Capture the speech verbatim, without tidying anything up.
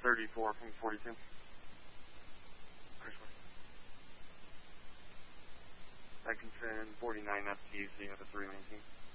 thirty-four from forty-two. I can send forty-nine F T, so you have a three main team.